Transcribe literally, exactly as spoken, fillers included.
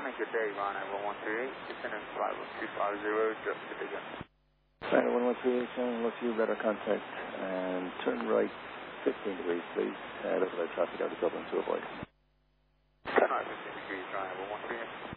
Lieutenant, good day, Ryanair one one three eight, descending flight two five zero, just to begin. Ryanair one one three eight, Shannon, look you, better contact, and turn right fifteen degrees, please. Uh, look at our traffic out of Dublin to avoid. Turn right fifteen degrees, Ryanair one one three eight.